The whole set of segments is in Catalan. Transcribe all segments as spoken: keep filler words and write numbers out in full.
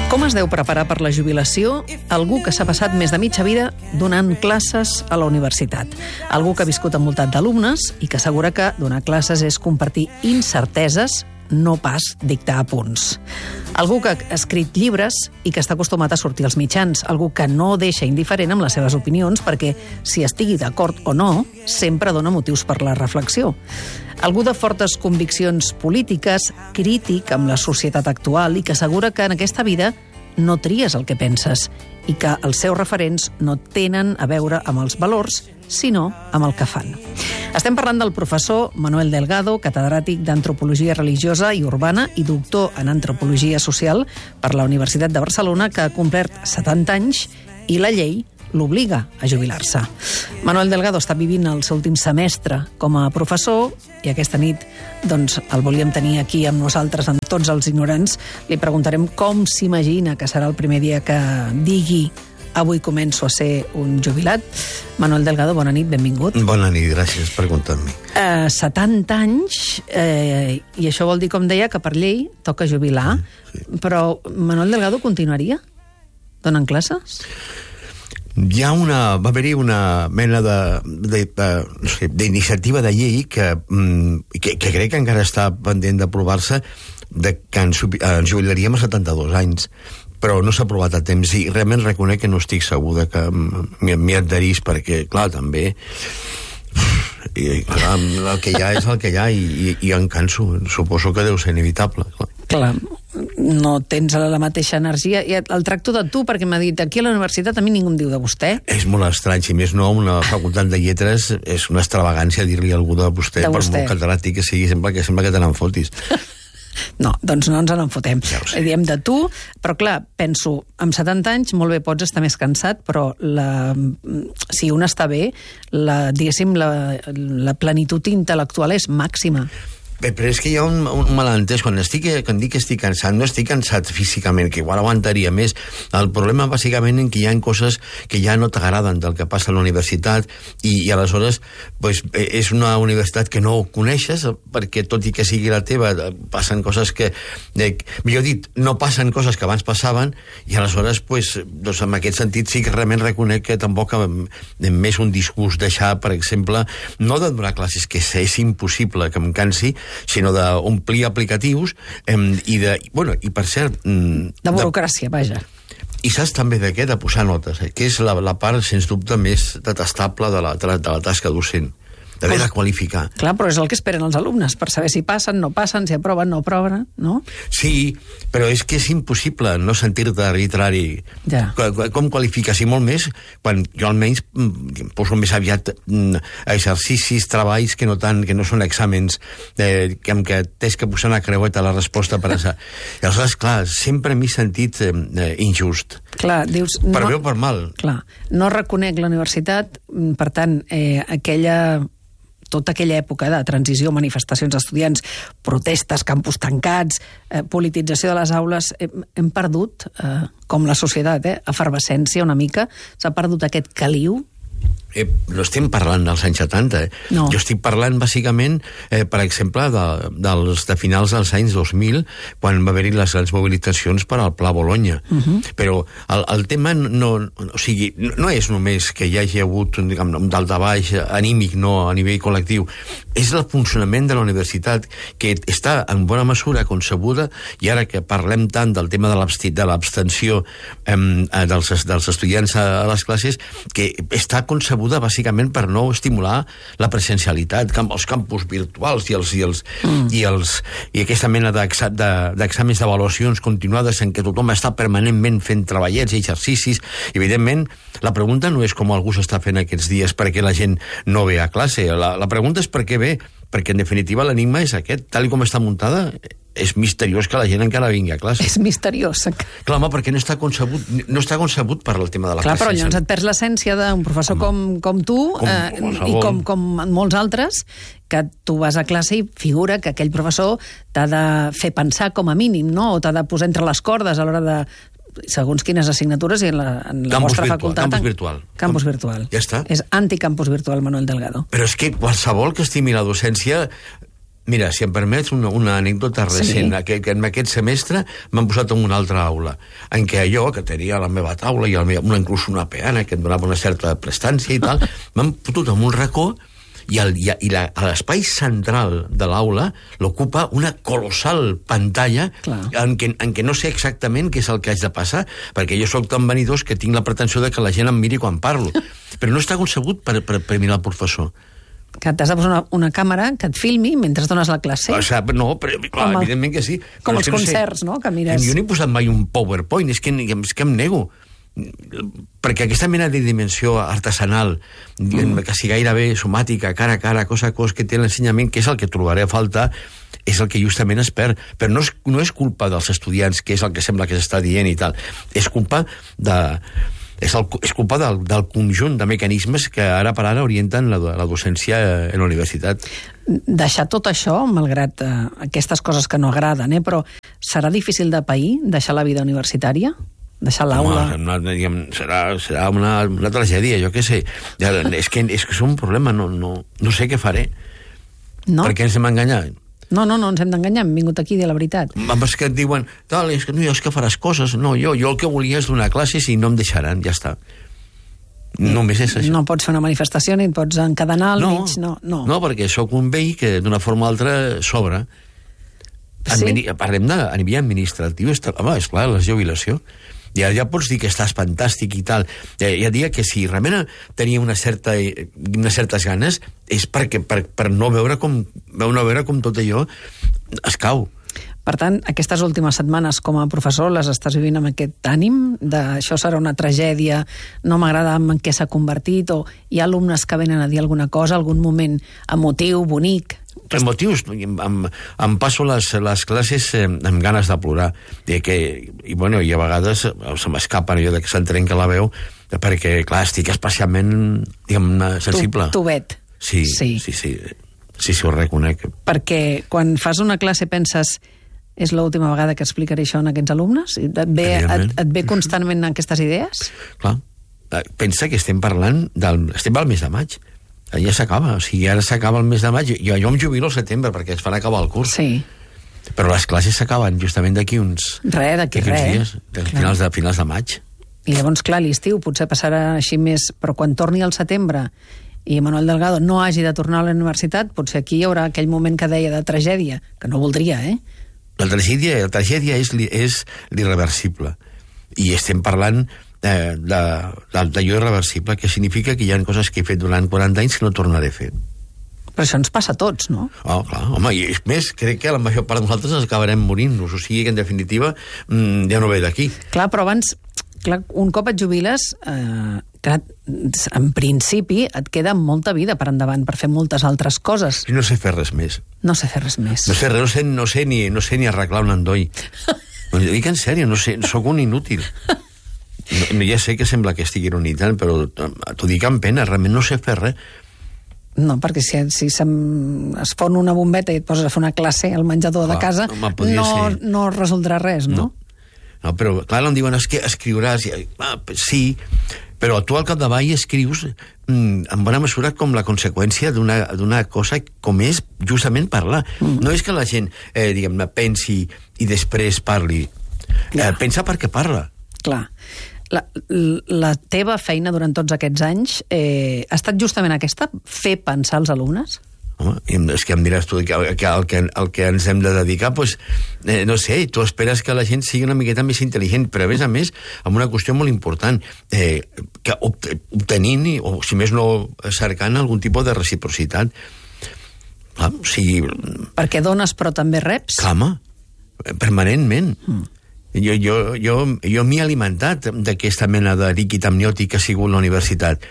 Com es deu preparar per la jubilació algú que s'ha passat més de mitja vida donant classes a la universitat? Algú que ha viscut envoltat d'alumnes i que assegura que donar classes és compartir incerteses, no pas dictar apunts. Algú que ha escrit llibres i que està acostumat a sortir als mitjans. Algú que no deixa indiferent amb les seves opinions perquè, si estigui d'acord o no, sempre dona motius per la reflexió. Algú de fortes conviccions polítiques, crític amb la societat actual i que assegura que en aquesta vida no tries el que penses i que els seus referents no tenen a veure amb els valors, sinó amb el que fan. Estem parlant del professor Manuel Delgado, catedràtic d'Antropologia Religiosa i Urbana i doctor en Antropologia Social per la Universitat de Barcelona, que ha complert setanta anys i la llei l'obliga a jubilar-se. Manuel Delgado està vivint el seu últim semestre com a professor i aquesta nit doncs, el volíem tenir aquí amb nosaltres, amb tots els ignorants. Li preguntarem com s'imagina que serà el primer dia que digui avui començo a ser un jubilat. Manuel Delgado, bona nit, benvingut. Bona nit, gràcies per comptar-me. Uh, setanta anys, eh, i això vol dir, com deia, que per llei toca jubilar, sí, sí. Però Manuel Delgado continuaria donant classes? Hi ha una, va haver-hi una mena de, de, de, no sé, d'iniciativa de llei que, que, que crec que encara està pendent d'aprovar-se, de que ens, ens jubilaríem a setanta-dos anys, però no s'ha aprovat a temps i realment reconec que no estic segur de que m'hi adherís perquè, clar, també i, clar, el que hi ha és el que hi ha i, i, i em canso, suposo que deu ser inevitable. Clar, clar no tens la mateixa energia i el tracto de tu, perquè m'ha dit aquí a la universitat a mi ningú em diu de vostè. És molt estrany, si més no, una facultat de lletres és una extravagància dir-li a algú de vostè, de vostè. Per molt catedràtic que sigui, sembla que, sembla que te n'enfotis. No, doncs no ens en fotem. Ja diem de tu, però clar, penso, amb setanta anys molt bé pots estar més cansat, però la, si un està bé, la, diguéssim, la, la plenitud intel·lectual és màxima. Bé, però és que hi ha un, un malentès. Quan, estic, quan dic que estic cansat, no estic cansat físicament, que igual aguantaria més. El problema, bàsicament, en que hi ha coses que ja no t'agraden del que passa a la universitat i, i aleshores pues, és una universitat que no coneixes, perquè tot i que sigui la teva, passen coses que... Eh, millor dit, no passen coses que abans passaven i aleshores, pues, doncs, en aquest sentit, sí que realment reconec que tampoc més un discurs deixar, per exemple, no de donar classes, que és impossible que em cansi, sinó d'omplir aplicatius eh, i de... Bueno, i per cert... De burocràcia, de, vaja. I saps també de què? De posar notes, eh, que és la, la part, sens dubte, més detestable de la, de la tasca docent. D'haver de qualificar. Clar, però és el que esperen els alumnes, per saber si passen, no passen, si aproven, no aproven, no? Sí, però és que és impossible no sentir-te arbitrari. Ja. Com qualifiques? I molt més, quan jo almenys poso més aviat exercicis, treballs, que no tant, que no són exàmens, eh, que, en què tens que posar una creueta a la resposta per a... I aleshores, clar, sempre m'he sentit eh, injust. Clar, dius... Per no, bé o per mal. Clar, no reconec la universitat, per tant, eh, aquella... tota aquella època de transició, manifestacions d'estudiants, protestes, campus tancats, eh, politització de les aules, eh, hem perdut, eh, com la societat, eh, efervescència una mica, s'ha perdut aquest caliu. Eh, no estem parlant dels anys setanta, eh? No. Jo estic parlant bàsicament, eh, per exemple, de, dels, de finals dels anys dos mil, quan va haver-hi les grans mobilitzacions per al Pla Bologna. Uh -huh. Però el, el tema no, o sigui, no és només que hi hagi hagut diguem, un daltabaix anímic, no a nivell col·lectiu, és el funcionament de la universitat, que està en bona mesura concebuda, i ara que parlem tant del tema de l'abstenció eh, dels, dels estudiants a, a les classes, que està concebuda bàsicament per no estimular la presencialitat, els campus virtuals i els i els mm. i els i aquesta mena d'exàmens d'avaluacions continuades en què tothom està permanentment fent treballets i exercicis. Evidentment, la pregunta no és com algú s'està fent aquests dies perquè la gent no ve a classe. La, la pregunta és per què ve, perquè en definitiva l'enigma és aquest, tal com està muntada. És misteriós que la gent encara vingui a classe. És misteriós. Clar, home, perquè no està concebut, no està concebut per al tema de la Clar, classe. Clar, però llavors et perds l'essència d'un professor com, com tu com, eh, i com, com molts altres, que tu vas a classe i figura que aquell professor t'ha de fer pensar com a mínim, no? O t'ha de posar entre les cordes a l'hora de segons quines assignatures i en la, en la vostra virtual, facultat... Campus virtual. Campus virtual. Ja està. És anticampus virtual, Manuel Delgado. Però és que qualsevol que estimi la docència Mira, si em permets una, una anècdota recent, Sí. que, que en aquest semestre m'han posat en una altra aula, en què jo, que tenia la meva taula i el meu, una, inclús una peana que em donava una certa prestància i tal, m'han fotut en un racó i, el, i, i la, a l'espai central de l'aula l'ocupa una colossal pantalla en què, en què no sé exactament què és el que haig de passar, perquè jo sóc tan vanidós que tinc la pretensió de que la gent em miri quan parlo, però no està concebut per, per, per mirar el professor. Que t'has de posar una, una càmera que et filmi mentre dones la classe. O sigui, no, però, clar, Com el- evidentment que sí. com Però els és que no sé, concerts, no?, que mires. Jo no he posat mai un PowerPoint, és que, és que em nego. Perquè aquesta mena de dimensió artesanal, mm. que sigui gairebé somàtica, cara a cara, cosa a cosa, que té l'ensenyament, que és el que trobaré a faltar, és el que justament es perd. Però no és, no és culpa dels estudiants, que és el que sembla que s'està dient i tal. És culpa de... És, el, és culpa del, del conjunt de mecanismes que ara per ara orienten la, la docència en la universitat. Deixar tot això, malgrat eh, aquestes coses que no agraden, eh, però serà difícil de pair, deixar la vida universitària? Deixar l'aula? Home, no, diguem, serà, serà una, una tragèdia, jo què sé. Ja, és, que, és que és un problema, no, no, no sé què faré. No? Per què ens hem enganyat? No, no, no ens hem d'enganyar, hem vingut aquí a dir la veritat. És que et diuen, tal, és que no, és que faràs coses. No, jo, jo el que volia és donar classes i no em deixaran, ja està. Només és això. No pots fer una manifestació ni et pots encadenar al no, mig, no, no. No, perquè sóc un vell que d'una forma o altra s'obre. Sí? Admini Parlem de a nivell administratiu, està, home, esclar, la jubilació. Ja, ja pots dir que estàs fantàstic i tal. Ja, ja diria que si realment tenia una certa, unes certes ganes és perquè, per, per no veure com, no veure com tot allò es cau. Per tant, aquestes últimes setmanes com a professor les estàs vivint amb aquest ànim de això serà una tragèdia, no m'agrada en què s'ha convertit, o hi ha alumnes que venen a dir alguna cosa, algun moment emotiu, bonic? Per motius, em, em, em passo les, les classes eh, amb ganes de plorar, de que, i, bueno, i a vegades se m'escapa allò de que se'n trenca la veu, perquè, clar, estic especialment, diguem, sensible. Tu, tu vet. Sí, sí, sí, sí, sí, sí, ho reconec. Perquè quan fas una classe penses és l'última vegada que explicaré això a aquests alumnes? Et ve, et, et ve constantment aquestes idees? Clar, pensa que estem parlant del, estem al mes de maig. Ja s'acaba, o sigui, ara s'acaba el mes de maig. Jo, jo em jubilo al setembre perquè es farà acabar el curs. Sí. Però les classes s'acaben justament d'aquí uns... Res, d'aquí res. dies, de finals, de, finals de maig. I llavors, clar, l'estiu potser passarà així més, però quan torni al setembre i Manuel Delgado no hagi de tornar a la universitat, potser aquí hi haurà aquell moment que deia de tragèdia, que no voldria, eh? La tragèdia, la tragèdia és, és l'irreversible. I estem parlant eh, d'allò irreversible, que significa que hi ha coses que he fet durant quaranta anys que no tornaré a fer. Però això ens passa a tots, no? Oh, clar, home, i és més, crec que la major part de nosaltres ens acabarem morint-nos, o sigui que en definitiva mmm, ja no ve d'aquí. Clar, però abans, clar, un cop et jubiles, eh, clar, en principi et queda molta vida per endavant per fer moltes altres coses. I no sé fer res més. No sé fer res més. No sé, no sé, no sé, ni, no sé ni arreglar un endoll. No, dic en sèrio, no sé, sóc un inútil. No, ja sé que sembla que estigui ironitzant, però t'ho dic amb pena, realment no sé fer res. No, perquè si, si es fon una bombeta i et poses a fer una classe al menjador Clar, de casa, home, no, ser. no resoldrà res, no? No, no però clar, em diuen, és que escriuràs... Ah, sí, però tu al capdavall escrius mm, en bona mesura com la conseqüència d'una cosa com és justament parlar. Mm. No és que la gent, eh, diguem-ne, pensi i després parli. Eh, pensa perquè parla. Clar. La, la teva feina durant tots aquests anys eh, ha estat justament aquesta, fer pensar els alumnes? Home, és que em diràs tu que, que, el, que el que ens hem de dedicar, pues, eh, no sé, tu esperes que la gent sigui una miqueta més intel·ligent, però a més a més, amb una qüestió molt important, eh, que obtenint, o si més no cercant, algun tipus de reciprocitat. Clar, o sigui... Perquè dones però també reps? Clar, home, permanentment. Mm. Jo, jo, jo, jo m'he alimentat d'aquesta mena de líquid amniòtic que ha sigut la universitat.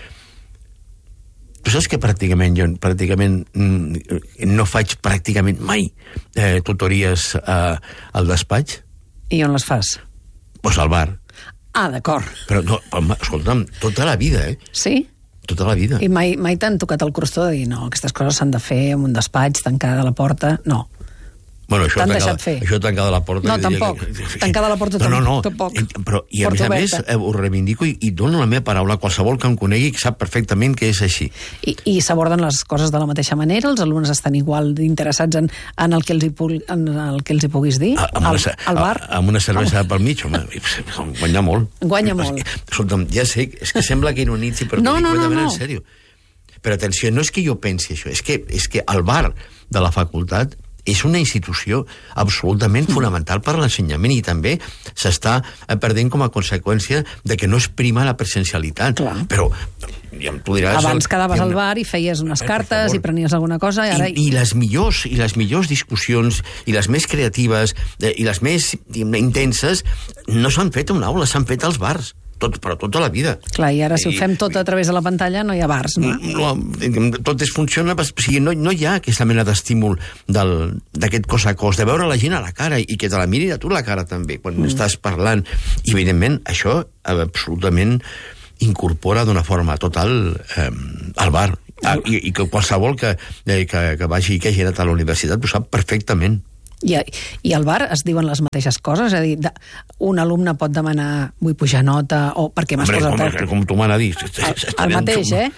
Tu saps que pràcticament jo pràcticament no faig pràcticament mai eh, tutories eh, al despatx? I on les fas? Pues al bar. Ah, d'acord. Però, no, escolta'm, tota la vida, eh? Sí? Tota la vida. I mai, mai t'han tocat el crostó de dir no, aquestes coses s'han de fer en un despatx, tancada la porta? No. Bueno, això t'han tancada, deixat fer. Això tancada la porta... No, tampoc. Tancada la porta no, no, no. tampoc. Però, I a Porta més a oberta. més, eh, ho reivindico i, i dono la meva paraula a qualsevol que em conegui sap perfectament que és així. I, i s'aborden les coses de la mateixa manera? Els alumnes estan igual interessats en, en, el, que els hi pugui, en el que els hi puguis dir? A, amb al, una, al bar? A, amb una cervesa pel mig, home, guanya molt. Guanya molt. Escolta'm, ja sé, és que sembla que ironitzi, però no, no, no, no. en sèrio. Però atenció, no és que jo pensi això, és que, és que el bar de la facultat és una institució absolutament mm. fonamental per a l'ensenyament i també s'està perdent com a conseqüència de que no es prima la presencialitat. Clar. Però ja tu diràs... Abans el, quedaves ja, al bar i feies unes cartes i prenies alguna cosa i ara... I, i, les millors, I les millors discussions i les més creatives eh, i les més intenses no s'han fet a una aula, s'han fet als bars. Tot, però tota la vida. Clar, i ara si ho fem tot a través de la pantalla no hi ha bars, no? no tot es funciona, o sigui, no, no hi ha aquesta mena d'estímul d'aquest cos a cos, de veure la gent a la cara i que te la miri a tu la cara també, quan mm. estàs parlant. I evidentment això absolutament incorpora d'una forma total eh, al bar. Ah, i, I que qualsevol que, eh, que, que vagi i que hagi anat a la universitat ho sap perfectament. I, I al bar es diuen les mateixes coses? És a dir, de, un alumne pot demanar vull pujar nota o perquè m'has posat... Com, com tu m'han dit. El, el mateix, eh?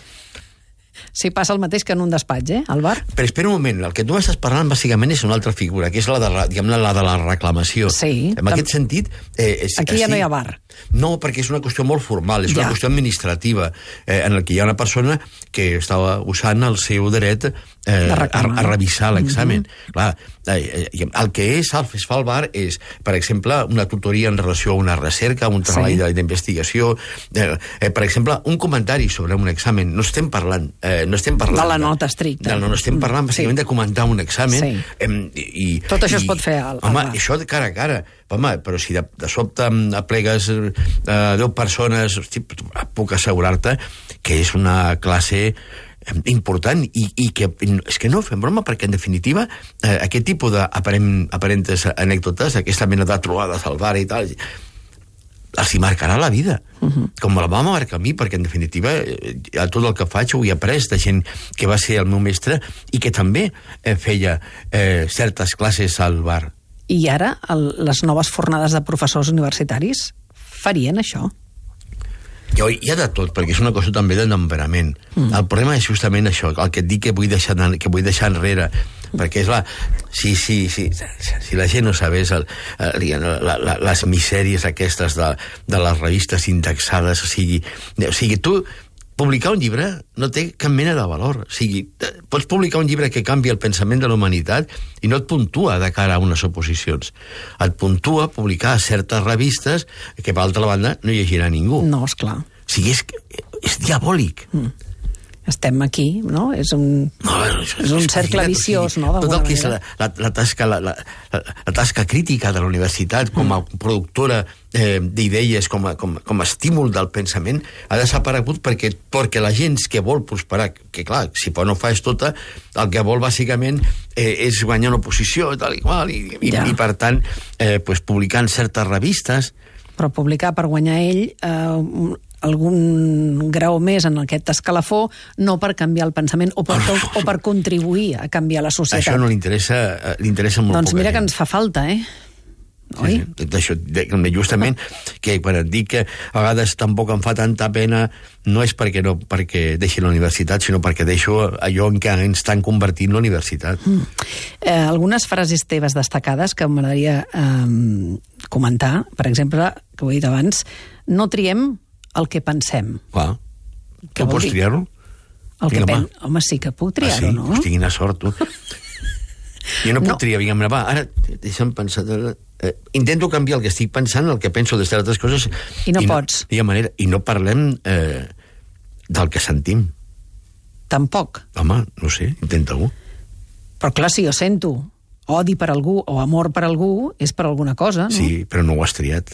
Sí, passa el mateix que en un despatx, eh? Al bar. Però espera un moment, el que tu estàs parlant bàsicament és una altra figura, que és la de la, diguem, la de la reclamació. Sí. En aquest sentit... Eh, és, aquí ja sí, no hi ha bar. No, perquè és una qüestió molt formal, és ja. una qüestió administrativa, eh, en la que hi ha una persona que estava usant el seu dret eh, a, a revisar l'examen. Mm-hmm. Clar, eh, el que és, es fa al bar és, per exemple, una tutoria en relació a una recerca, un treball sí. d'investigació, eh, eh, per exemple, un comentari sobre un examen. No estem parlant... Eh, no estem parlant de la nota estricta. No, no estem parlant bàsicament sí. de comentar un examen. Sí. Eh, i, Tot això i, es pot fer al, al home, bar. això de cara a cara. Home, però si de, de sobte aplegues eh, deu persones, hosti, puc assegurar-te que és una classe important i, i que és que no fem broma, perquè en definitiva eh, aquest tipus d'aparentes anècdotes, aquesta mena de trobades al bar i tal, els hi marcarà la vida, uh-huh. com me la va marcar a mi, perquè en definitiva eh, tot el que faig ho he après de gent que va ser el meu mestre i que també eh, feia eh, certes classes al bar. I ara el, les noves fornades de professors universitaris farien això? Jo, hi ha de tot, perquè és una cosa també de temperament. Mm. El problema és justament això, el que et dic que vull deixar, que vull deixar enrere, perquè és la... Sí, sí, sí, si la gent no sabés el, el, la, la, les misèries aquestes de, de les revistes indexades, o sigui, o sigui, tu publicar un llibre no té cap mena de valor. O sigui, pots publicar un llibre que canvia el pensament de la humanitat i no et puntua de cara a unes oposicions. Et puntua publicar certes revistes que, per altra banda, no llegirà ningú. No, esclar. O sigui, és, és diabòlic. Mm. Estem aquí, no? És un, no, és, és un cercle viciós, no? Tot el que és la, la, la, tasca, la, la, la tasca crítica de la universitat com a productora eh, d'idees, com, a, com, com a estímul del pensament, ha desaparegut perquè, perquè la gent que vol prosperar, que clar, si no fas tota, el que vol bàsicament eh, és guanyar una posició tal i qual, i, i, ja. i per tant, eh, pues, publicant certes revistes. Però publicar per guanyar ell... Eh, algun grau més en aquest escalafó, no per canviar el pensament o per, o per contribuir a canviar la societat. Això no li interessa, li interessa molt doncs poca mira gent. Que ens fa falta, eh? Oi? Sí, d'això, justament, que quan et dic que a vegades tampoc em fa tanta pena, no és perquè no perquè deixi la universitat, sinó perquè deixo allò en què ens estan convertint la universitat. Mm. Eh, algunes frases teves destacades que m'agradaria eh, comentar, per exemple, que ho he dit abans, no triem el que pensem. Clar. Tu pots triar-ho? El que pen... Home, sí que puc triar-ho, ah, sí? no? Pues quina sort, tu. Jo no puc no. triar, diguem-ne, va, ara deixa'm pensar... Eh, intento canviar el que estic pensant, el que penso de certes coses... I no i pots. No, manera, I no parlem eh, del que sentim. Tampoc. Home, no sé, intenta-ho. Però clar, si jo sento odi per algú o amor per algú, és per alguna cosa, no? Sí, però no ho has triat.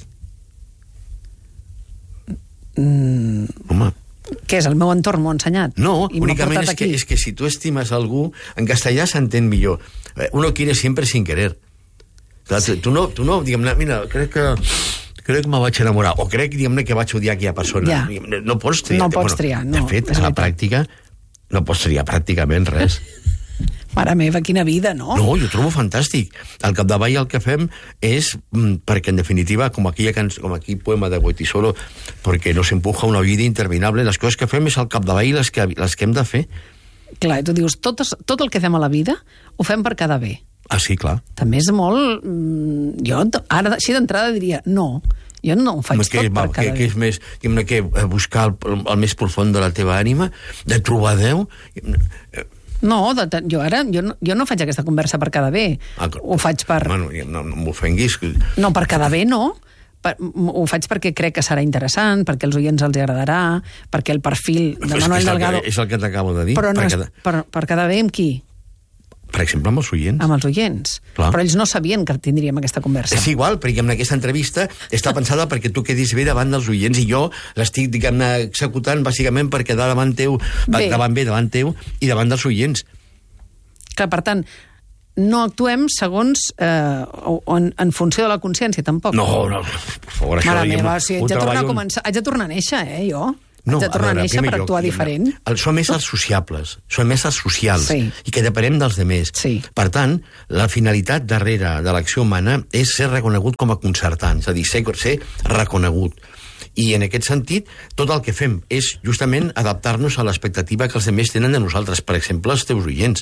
Mm. Home. Què és, el meu entorn m'ho ha ensenyat? No, únicament és que, és que si tu estimes algú, en castellà s'entén millor. Uno quiere siempre sin querer. Tu no, tu no diguem-ne, mira, crec que crec que me vaig enamorar, o crec, diguem-ne, que vaig odiar aquella persona. Ja. No pots triar. No pots bueno, triar, no. De fet, a la pràctica, no pots triar pràcticament res. Mare meva, quina vida, no? No, jo trobo fantàstic. Al capdavall el que fem és, perquè en definitiva, com aquella cançó, com aquell poema de Goitisolo, perquè no s'empuja una vida interminable, les coses que fem és al capdavall les que, les que hem de fer. Clar, tu dius, tot, tot el que fem a la vida ho fem per quedar bé. Ah, sí, clar. També és molt... Jo ara, així d'entrada, diria, no, jo no ho faig que, tot va, per quedar que, bé. Que és més, que, buscar el, el més profund de la teva ànima, de trobar Déu... No, de, de, jo ara jo no, jo no faig aquesta conversa per quedar bé. Ah, ho faig per... Bueno, no, no m'ofenguis. No, per quedar bé no. Per, ho faig perquè crec que serà interessant, perquè als oients els agradarà, perquè el perfil de Manuel és Delgado... Que, és el que t'acabo de dir. Però no per, és, quedar... per, per quedar bé amb qui? Per exemple, amb els oients. Amb els oients. Clar. Però ells no sabien que tindríem aquesta conversa. És igual, perquè en aquesta entrevista està pensada perquè tu quedis bé davant dels oients i jo l'estic, diguem-ne, executant bàsicament per quedar davant teu, bé. davant bé, davant teu i davant dels oients. Que, per tant, no actuem segons eh, o en, en funció de la consciència, tampoc. No, no, per favor, això... Mare meva, o sigui, haig, de tornar a començar, haig de tornar a néixer, eh, jo? No, haig de tornar a, veure, a néixer per actuar lloc, diferent. El, som éssers sociables, som éssers socials, sí. i que depenem dels demés. Sí. Per tant, la finalitat darrere de l'acció humana és ser reconegut com a concertant, és a dir, ser, ser reconegut. I en aquest sentit, tot el que fem és justament adaptar-nos a l'expectativa que els demés tenen de nosaltres, per exemple, els teus oients.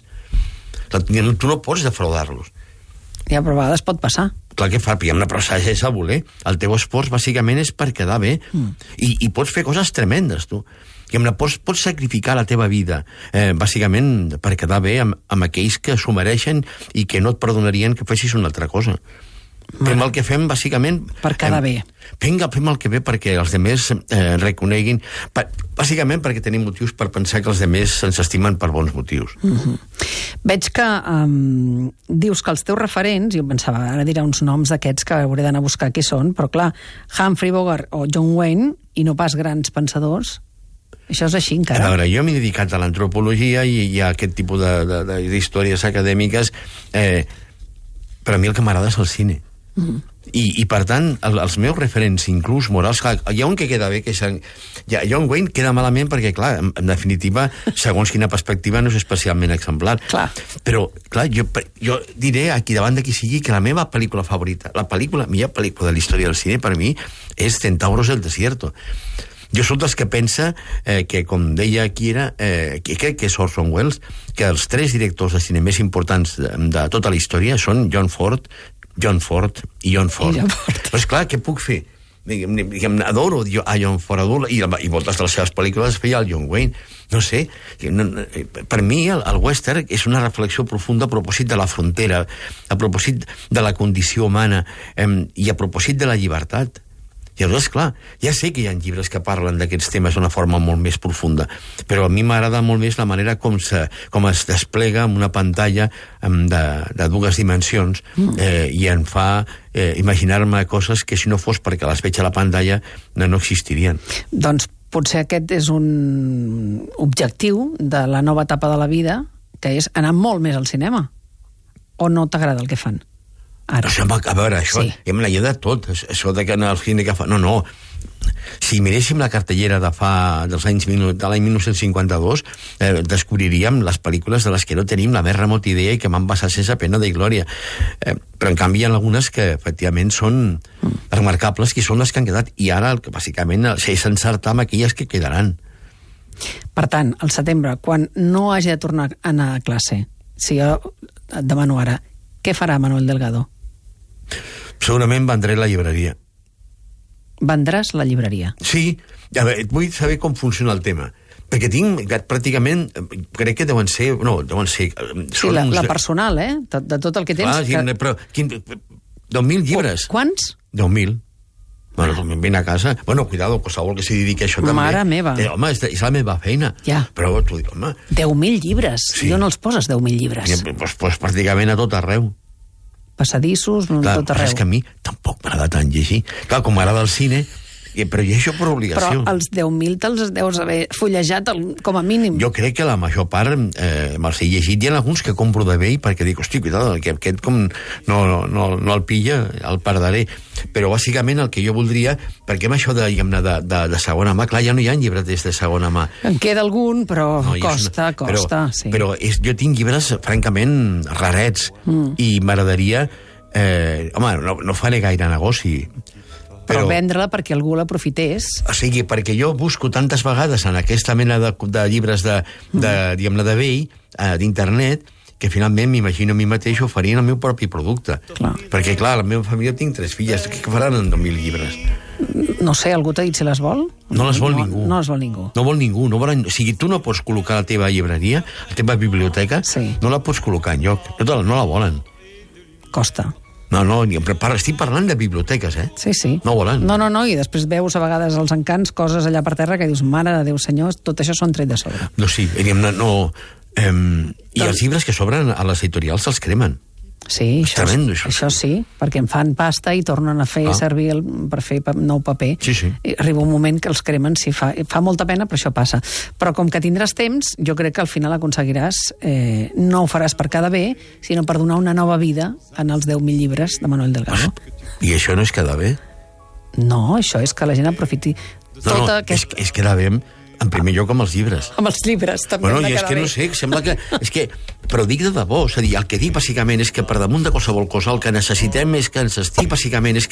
Tu no pots defraudar-los. Ja, però a vegades pot passar. Clar que fa, però procés és a voler. El teu esforç, bàsicament, és per quedar bé. Mm. I, I pots fer coses tremendes, tu. I pots, pots sacrificar la teva vida, eh, bàsicament, per quedar bé amb, amb aquells que s'ho mereixen i que no et perdonarien que fessis una altra cosa. Mare. Fem el que fem, bàsicament... Per quedar bé. Vinga, fem el que bé perquè els demés eh, reconeguin... Per, bàsicament perquè tenim motius per pensar que els demés ens estimen per bons motius. Mm-hmm. Veig que um, dius que els teus referents, jo pensava, ara dirà uns noms d'aquests que hauré d'anar a buscar qui són, però clar, Humphrey Bogart o John Wayne, i no pas grans pensadors, això és així encara. A veure, jo m'he dedicat a l'antropologia i, i a aquest tipus d'històries acadèmiques, eh, però a mi el que m'agrada és el cine. Mm. I, i per tant, el, els meus referents inclús morals, clar, hi ha un que queda bé que és, ja, John Wayne queda malament perquè clar, en, en definitiva, segons quina perspectiva no és especialment exemplar, clar. Però clar, jo, jo diré aquí davant de qui sigui que la meva pel·lícula favorita, la pel·lícula, millor pel·lícula de la història del cine per mi és Centauros del Desierto. Jo soc dels que pensa eh, que, com deia Kira, eh, que crec que és Orson Welles, que els tres directors de cine més importants de, de tota la història són John Ford, John Ford i John Ford. I John Ford. Però esclar, què puc fer? Diguem, diguem, adoro a John Ford, adoro, i, i moltes de les seves pel·lícules feia el John Wayne. No sé, no, per mi el, el western és una reflexió profunda a propòsit de la frontera, a propòsit de la condició humana eh, i a propòsit de la llibertat. I llavors, clar, ja sé que hi ha llibres que parlen d'aquests temes d'una forma molt més profunda, però a mi m'agrada molt més la manera com, se, com es desplega en una pantalla de, de dues dimensions eh, i em fa eh, imaginar-me coses que si no fos perquè les veig a la pantalla no, no existirien. Doncs potser aquest és un objectiu de la nova etapa de la vida, que és anar molt més al cinema. O no t'agrada el que fan? Ara. Això, a veure, això, sí. Ja me la de tot, això de que anar al cine que fa... No, no, si miréssim la cartellera de fa dels anys de l'any dinou cinquanta-dos, eh, descobriríem les pel·lícules de les que no tenim la més remota idea i que van passar sense pena de glòria. Eh, però en canvi hi ha algunes que efectivament són remarcables, que són les que han quedat, i ara el que bàsicament és encertar amb aquelles que quedaran. Per tant, al setembre, quan no hagi de tornar a anar a classe, si jo et demano ara, què farà Manuel Delgado? Segurament vendré la llibreria. Vendràs la llibreria? Sí, a veure, vull saber com funciona el tema. Perquè tinc, pràcticament, crec que deuen ser... No, deuen ser... Sí, la, la personal, eh? De, de tot el que tens... Clar, que... sí, però... Quin, deu mil llibres. Quants? Deu mil. Bueno, ah. Vine a casa... Bueno, cuidado, qualsevol que s'hi dediqui a això també. Mare meva. Eh, home, és, és la meva feina. Ja. Però tu dius, home... Deu mil llibres? Sí. I on els poses, deu mil llibres? Ja, pues, pues, pràcticament a tot arreu. Passadissos, clar, tot arreu. És que a mi tampoc m'agrada tant llegir. Clar, com m'agrada el cine, I, però i això per obligació. Però els deu mil te'ls deus haver fullejat el, com a mínim. Jo crec que la major part eh, me'ls he llegit. Hi ha alguns que compro de vell perquè dic, hosti, cuidado, que aquest com no, no, no el pilla, el perdré. Però bàsicament el que jo voldria, perquè amb això de, de, de, de segona mà, clar, ja no hi ha llibreters de segona mà. En queda algun, però no, costa, una... costa, però, sí. Però és, jo tinc llibres, francament, rarets, mm. i m'agradaria... Eh, home, no, no faré gaire negoci, però, però vendre-la perquè algú l'aprofités. O sigui, perquè jo busco tantes vegades en aquesta mena de, de llibres de, de, mm. diguem-ne, de vell, eh, d'internet, que finalment m'imagino a mi mateix oferint el meu propi producte. Clar. Perquè, clar, a la meva família tinc tres filles, què faran amb deu mil llibres? No sé, algú t'ha dit si les vol? No les vol no, ningú. No les vol ningú. No vol ningú. No volen... O sigui, tu no pots col·locar la teva llibreria, la teva biblioteca, sí. no la pots col·locar enlloc. No, te la, no la volen. Costa. No, no, estic parlant de biblioteques, eh? Sí, sí. No volen. No, no, no, i després veus a vegades els encants, coses allà per terra que dius, mare de Déu senyor, tot això són tret de sobre. No, sí, no... no eh, I els llibres que sobren a les editorials se'ls cremen. Sí, això, tremendo, això. això sí, perquè en fan pasta i tornen a fer ah. servir el, per fer nou paper. Sí, sí. I arriba un moment que els cremen, sí, fa, fa molta pena, però això passa. Però com que tindràs temps, jo crec que al final aconseguiràs, eh, no ho faràs per cada bé, sinó per donar una nova vida en els deu mil llibres de Manuel Delgado. I això no és quedar bé? No, això és que la gent aprofiti no, tota no, aquesta... És, és quedar bé en primer lloc amb els llibres. Amb els llibres, també bueno, hem de i és quedar que bé. no sé, sembla que... És que, però dic de debò, és a dir, el que dic bàsicament és que per damunt de qualsevol cosa el que necessitem és que ens estic bàsicament és